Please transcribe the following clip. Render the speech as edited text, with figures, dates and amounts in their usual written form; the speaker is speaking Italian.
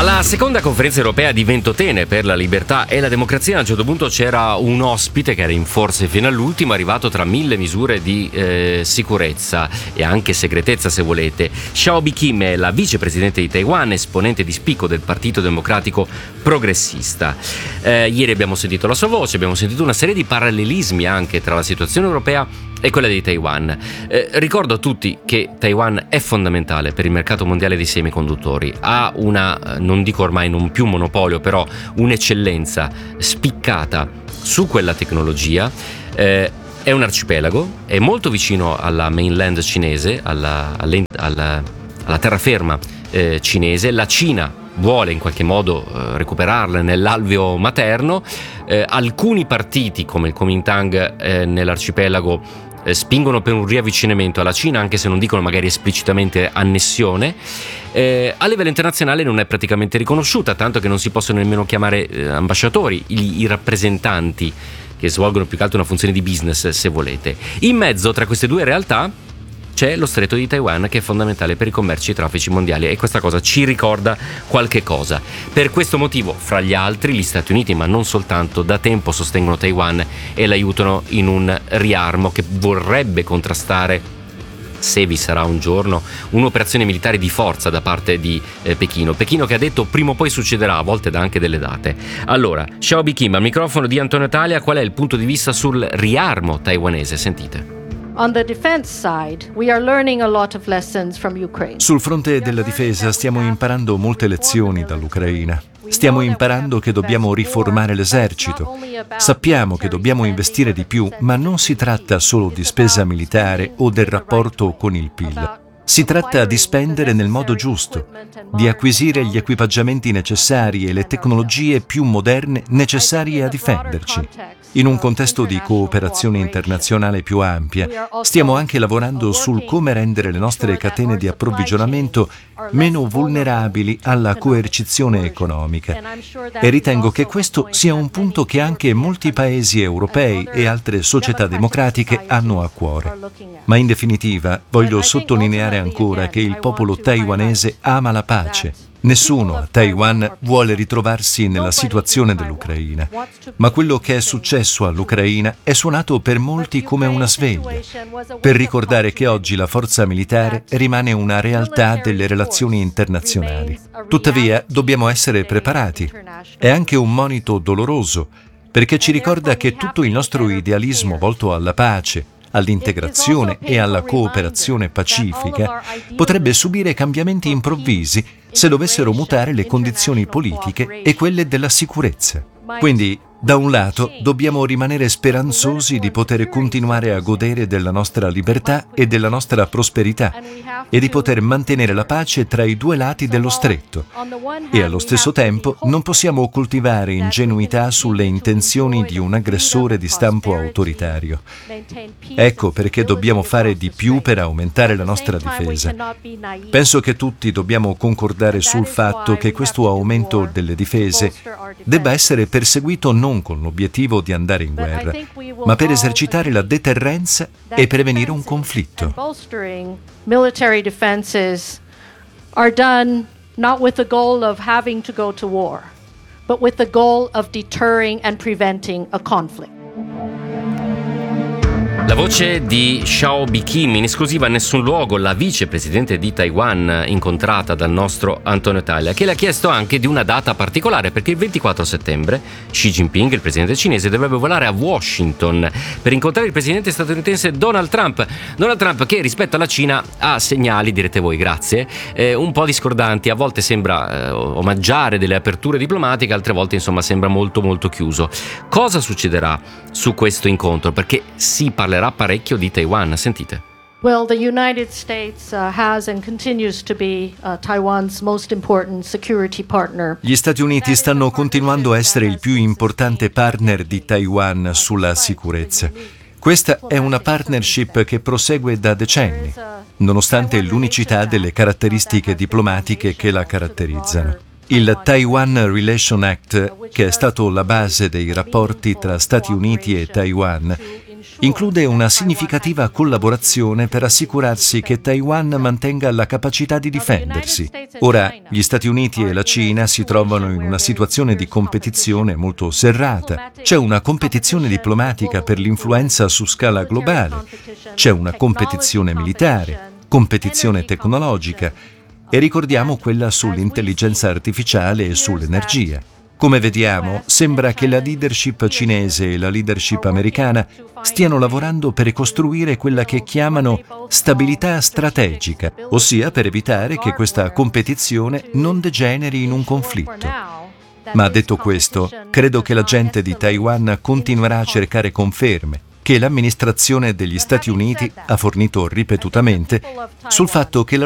Alla seconda conferenza europea di Ventotene per la libertà e la democrazia, a un certo punto c'era un ospite che era in forze fino all'ultimo, arrivato tra 1000 misure di sicurezza e anche segretezza, se volete. Xiaobi Kim è la vicepresidente di Taiwan, esponente di spicco del Partito Democratico Progressista. Ieri abbiamo sentito la sua voce, abbiamo sentito una serie di parallelismi anche tra la situazione europea e quella di Taiwan. Ricordo a tutti che Taiwan è fondamentale per il mercato mondiale dei semiconduttori, ha una, non dico ormai non più monopolio, però un'eccellenza spiccata su quella tecnologia. È un arcipelago, è molto vicino alla mainland cinese, alla terraferma cinese. La Cina vuole in qualche modo recuperarla nell'alveo materno. Alcuni partiti come il Kuomintang nell'arcipelago spingono per un riavvicinamento alla Cina, anche se non dicono magari esplicitamente annessione. A livello internazionale non è praticamente riconosciuta, tanto che non si possono nemmeno chiamare ambasciatori i rappresentanti che svolgono più che altro una funzione di business, se volete. In mezzo tra queste due realtà c'è lo stretto di Taiwan, che è fondamentale per i commerci e i traffici mondiali, e questa cosa ci ricorda qualche cosa. Per questo motivo, fra gli altri, gli Stati Uniti, ma non soltanto, da tempo sostengono Taiwan e l'aiutano in un riarmo che vorrebbe contrastare, se vi sarà un giorno, un'operazione militare di forza da parte di Pechino che ha detto prima o poi succederà, a volte dà anche delle date. Allora, Xiaobi Kim al microfono di Antonio Talia, qual è il punto di vista sul riarmo taiwanese? Sentite. Sul fronte della difesa stiamo imparando molte lezioni dall'Ucraina. Stiamo imparando che dobbiamo riformare l'esercito. Sappiamo che dobbiamo investire di più, ma non si tratta solo di spesa militare o del rapporto con il PIL. Si tratta di spendere nel modo giusto, di acquisire gli equipaggiamenti necessari e le tecnologie più moderne necessarie a difenderci. In un contesto di cooperazione internazionale più ampia, stiamo anche lavorando sul come rendere le nostre catene di approvvigionamento meno vulnerabili alla coercizione economica. E ritengo che questo sia un punto che anche molti paesi europei e altre società democratiche hanno a cuore. Ma in definitiva, voglio sottolineare ancora che il popolo taiwanese ama la pace. Nessuno a Taiwan vuole ritrovarsi nella situazione dell'Ucraina, ma quello che è successo all'Ucraina è suonato per molti come una sveglia, per ricordare che oggi la forza militare rimane una realtà delle relazioni internazionali. Tuttavia, dobbiamo essere preparati. È anche un monito doloroso, perché ci ricorda che tutto il nostro idealismo volto alla pace, all'integrazione e alla cooperazione pacifica potrebbe subire cambiamenti improvvisi se dovessero mutare le condizioni politiche e quelle della sicurezza. Quindi, da un lato, dobbiamo rimanere speranzosi di poter continuare a godere della nostra libertà e della nostra prosperità e di poter mantenere la pace tra i due lati dello stretto. E allo stesso tempo non possiamo coltivare ingenuità sulle intenzioni di un aggressore di stampo autoritario. Ecco perché dobbiamo fare di più per aumentare la nostra difesa. Penso che tutti dobbiamo concordare sul fatto che questo aumento delle difese debba essere perseguito non con l'obiettivo di andare in guerra, ma per esercitare la deterrenza e prevenire un conflitto. Military defenses are done not with the goal of having to go to war, but with the goal of deterring and preventing a conflict. La voce di Xiaobi Kim, in esclusiva a Nessun Luogo, la vicepresidente di Taiwan incontrata dal nostro Antonio Talia, che le ha chiesto anche di una data particolare, perché il 24 settembre Xi Jinping, il presidente cinese, dovrebbe volare a Washington per incontrare il presidente statunitense Donald Trump. Donald Trump che rispetto alla Cina ha segnali, direte voi, grazie, un po' discordanti. A volte sembra omaggiare delle aperture diplomatiche, altre volte insomma sembra molto molto chiuso. Cosa succederà su questo incontro? Perché si parlerà parecchio di Taiwan, sentite. Well, the United States has and continues to be Taiwan's most important security partner. Gli Stati Uniti stanno continuando a essere il più importante partner di Taiwan sulla sicurezza. Questa è una partnership che prosegue da decenni, nonostante l'unicità delle caratteristiche diplomatiche che la caratterizzano. Il Taiwan Relation Act, che è stato la base dei rapporti tra Stati Uniti e Taiwan, include una significativa collaborazione per assicurarsi che Taiwan mantenga la capacità di difendersi. Ora, gli Stati Uniti e la Cina si trovano in una situazione di competizione molto serrata. C'è una competizione diplomatica per l'influenza su scala globale, c'è una competizione militare, competizione tecnologica e ricordiamo quella sull'intelligenza artificiale e sull'energia. Come vediamo, sembra che la leadership cinese e la leadership americana stiano lavorando per costruire quella che chiamano stabilità strategica, ossia per evitare che questa competizione non degeneri in un conflitto. Ma detto questo, credo che la gente di Taiwan continuerà a cercare conferme che l'amministrazione degli Stati Uniti ha fornito ripetutamente sul fatto che la